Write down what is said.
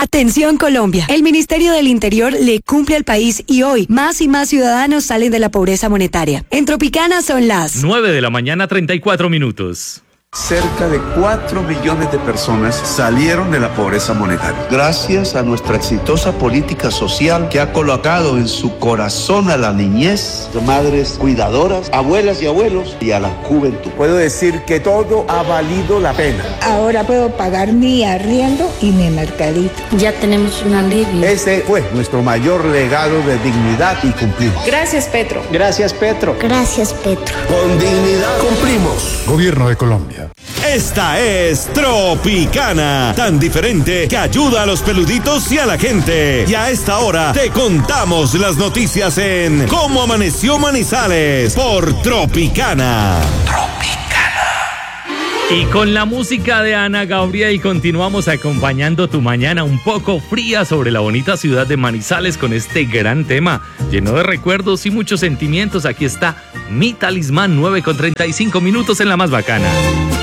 Atención Colombia, el Ministerio del Interior le cumple al país y hoy más y más ciudadanos salen de la pobreza monetaria. En Tropicana son las 9:34 a.m. Cerca de 4 millones de personas salieron de la pobreza monetaria. Gracias a nuestra exitosa política social que ha colocado en su corazón a la niñez, madres cuidadoras, abuelas y abuelos y a la juventud. Puedo decir que todo ha valido la pena. Ahora puedo pagar mi arriendo y mi mercadito. Ya tenemos un alivio. Ese fue nuestro mayor legado de dignidad y cumplimos. Gracias, Petro. Gracias, Petro. Gracias, Petro. Con dignidad cumplimos. Gobierno de Colombia. Esta es Tropicana, tan diferente que ayuda a los peluditos y a la gente. Y a esta hora te contamos las noticias en Cómo Amaneció Manizales por Tropicana. Y con la música de Ana Gabriel continuamos acompañando tu mañana un poco fría sobre la bonita ciudad de Manizales con este gran tema lleno de recuerdos y muchos sentimientos. Aquí está Mi Talismán, 9:35 a.m. en la más bacana.